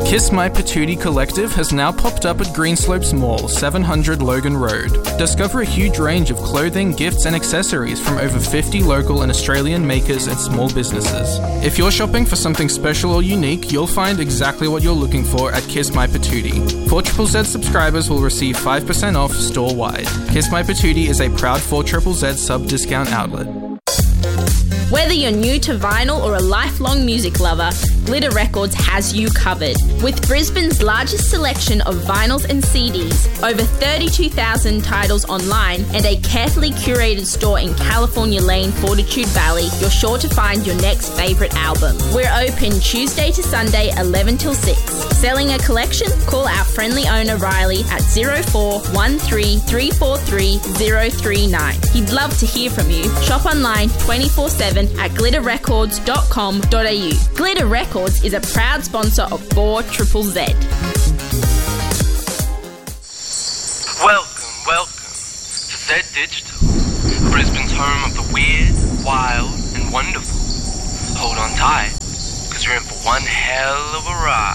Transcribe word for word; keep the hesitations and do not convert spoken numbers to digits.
Kiss My Patootie Collective has now popped up at Greenslopes Mall, seven hundred Logan Road. Discover a huge range of clothing, gifts and accessories from over fifty local and Australian makers and small businesses. If you're shopping for something special or unique, you'll find exactly what you're looking for at Kiss My Patootie. four Z Z Z subscribers will receive five percent off store-wide. Kiss My Patootie is a proud four Z Z Z sub-discount outlet. Whether you're new to vinyl or a lifelong music lover, Glitter Records has you covered. With Brisbane's largest selection of vinyls and C Ds, over thirty-two thousand titles online, and a carefully curated store in California Lane, Fortitude Valley, you're sure to find your next favourite album. We're open Tuesday to Sunday, eleven till six. Selling a collection? Call our friendly owner Riley at zero four one three, three four three, zero three nine. He'd love to hear from you. Shop online twenty-four seven at glitter records dot com dot a u. Glitter Records is a proud sponsor of four Z Z Z. Welcome, welcome to Z Digital, Brisbane's home of the weird, wild and wonderful. Hold on tight, because you're in for one hell of a ride.